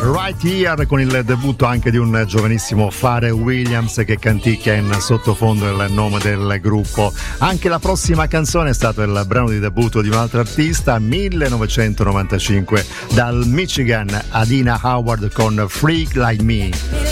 Right Here, con il debutto anche di un giovanissimo Pharrell Williams che canticchia in sottofondo il nome del gruppo. Anche la prossima canzone è stato il brano di debutto di un altro artista, 1995, dal Michigan, Adina Howard con Freak Like Me.